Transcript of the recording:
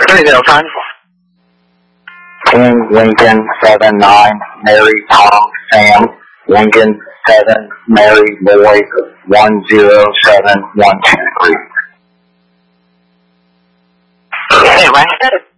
305. King Lincoln 79, Mary Tom Sam, Lincoln 7, Mary Boy 10712. Hey, right.